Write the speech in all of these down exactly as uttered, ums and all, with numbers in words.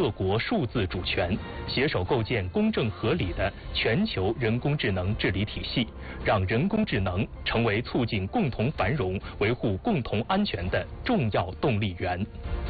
各国数字主权，携手构建公正合理的全球人工智能治理体系，让人工智能成为促进共同繁荣、维护共同安全的重要动力源。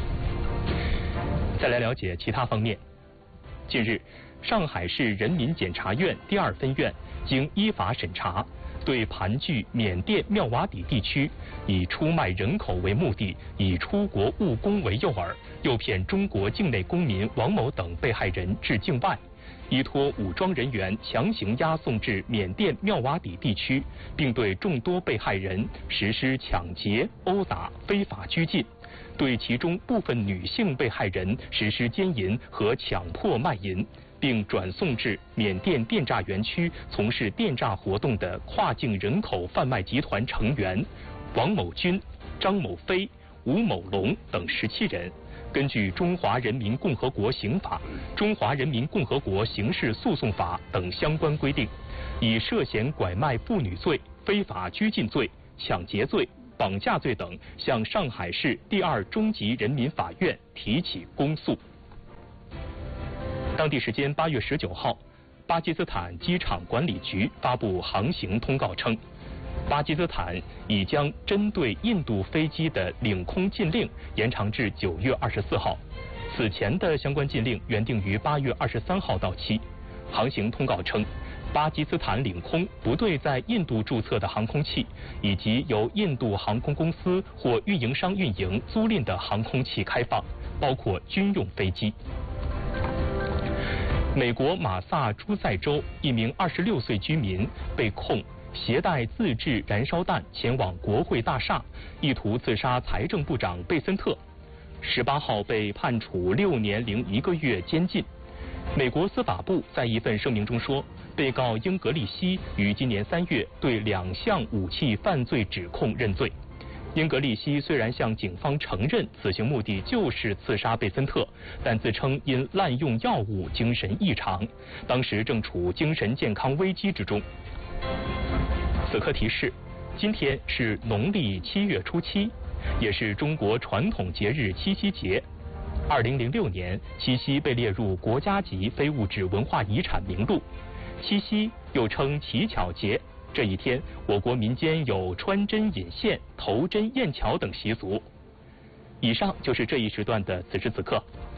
再来了解其他方面。近日，上海市人民检察院第二分院经依法审查，对盘踞缅甸妙瓦底地区以出卖人口为目的，以出国务工为诱饵，诱骗中国境内公民王某等被害人至境外，依托武装人员强行押送至缅甸妙瓦底地区，并对众多被害人实施抢劫、殴打、非法拘禁，对其中部分女性被害人实施奸淫和强迫卖淫，并转送至缅甸电诈园区从事电诈活动的跨境人口贩卖集团成员王某军、张某飞、吴某龙等十七人，根据《中华人民共和国刑法》《中华人民共和国刑事诉讼法》等相关规定，以涉嫌拐卖妇女罪、非法拘禁罪、抢劫罪、绑架罪等，向上海市第二中级人民法院提起公诉。当地时间八月十九号，巴基斯坦机场管理局发布航行通告称，巴基斯坦已将针对印度飞机的领空禁令延长至九月二十四号。此前的相关禁令原定于八月二十三号到期。航行通告称，巴基斯坦领空不对在印度注册的航空器以及由印度航空公司或运营商运营租赁的航空器开放，包括军用飞机。美国马萨诸塞州一名二十六岁居民被控携带自制燃烧弹前往国会大厦，意图刺杀财政部长贝森特。十八号被判处六年零一个月监禁。美国司法部在一份声明中说，被告英格利希于今年三月对两项武器犯罪指控认罪。英格利希虽然向警方承认此行目的就是刺杀贝森特，但自称因滥用药物精神异常，当时正处精神健康危机之中。此刻提示，今天是农历七月初七，也是中国传统节日七夕节。二零零六年，七夕被列入国家级非物质文化遗产名录。七夕又称乞巧节，这一天，我国民间有穿针引线、投针验巧等习俗。以上就是这一时段的此时此刻，